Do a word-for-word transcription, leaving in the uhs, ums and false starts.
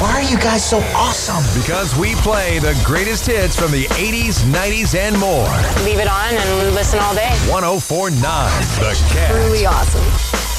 Why are you guys so awesome? Because we play the greatest hits from the eighties, nineties, and more. Leave it on and listen all day. one oh four point nine The Cat. Truly awesome.